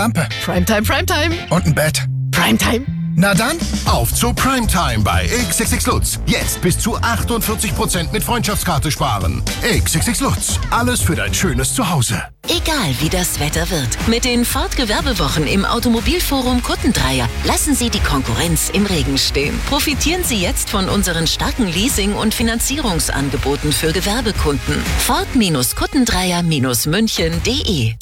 Lampe Primetime, Primetime. und ein Bett. Primetime. Na dann, Auf zu Primetime bei XXX Lutz. Jetzt bis zu 48% mit Freundschaftskarte sparen. XXX Lutz. Alles für dein schönes Zuhause. Egal wie das Wetter wird, mit den Ford-Gewerbewochen im Automobilforum Kuttendreier lassen Sie die Konkurrenz im Regen stehen. Profitieren Sie jetzt von unseren starken Leasing- und Finanzierungsangeboten für Gewerbekunden. Ford-Kuttendreier-München.de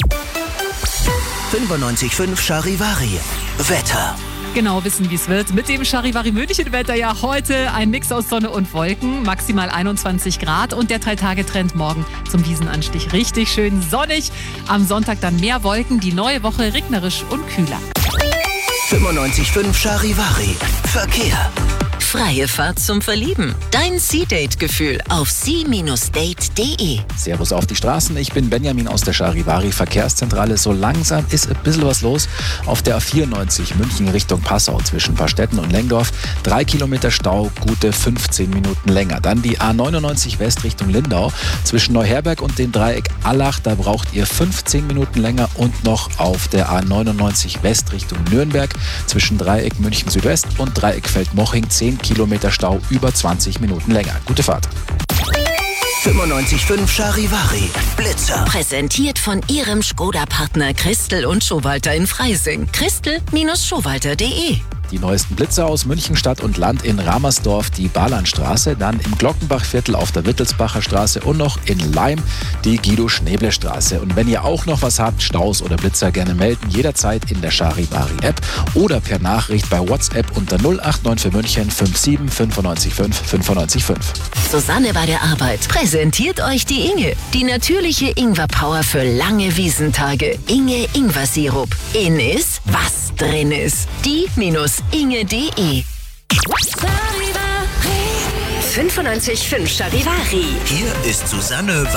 95.5 Charivari. Wetter. Genau wissen, wie es wird. Mit dem Charivari-München-Wetter ja heute ein Mix aus Sonne und Wolken, maximal 21 Grad und der 3-Tage-Trend morgen zum Wiesenanstich richtig schön sonnig. Am Sonntag dann mehr Wolken, die neue Woche regnerisch und kühler. 95.5 Charivari. Verkehr. Freie Fahrt zum Verlieben. Dein Sea-Date-Gefühl auf sea-date.de. Servus auf die Straßen, ich bin Benjamin aus der Charivari Verkehrszentrale. So langsam ist ein bisschen was los auf der A94 München Richtung Passau zwischen Pastetten und Lengdorf. 3 Kilometer Stau, gute 15 Minuten länger. Dann die A99 West Richtung Lindau zwischen Neuherberg und dem Dreieck Allach. Da braucht ihr 15 Minuten länger. Und noch auf der A99 West Richtung Nürnberg zwischen Dreieck München Südwest und Dreieck Feldmoching 10 Kilometer Stau, über 20 Minuten länger. Gute Fahrt. 95.5 Charivari. Blitzer. Präsentiert von Ihrem Skoda-Partner Christel und Schowalter in Freising. Christel-Schowalter.de. Die neuesten Blitzer aus München Stadt und Land in Ramersdorf, die Bahnlandstraße, dann im Glockenbachviertel auf der Wittelsbacher Straße und noch in Laim die Guido-Schneble-Straße. Und wenn ihr auch noch was habt, Staus oder Blitzer, gerne melden, jederzeit in der Charivari-App oder per Nachricht bei WhatsApp unter 089 für München 57 955 955. Susanne bei der Arbeit präsentiert euch die Inge. Die natürliche Ingwer-Power für lange Wiesentage. Inge Ingwer-Sirup. In ist, was drin ist. Die-inge.de 95.5 Charivari. Hier ist Susanne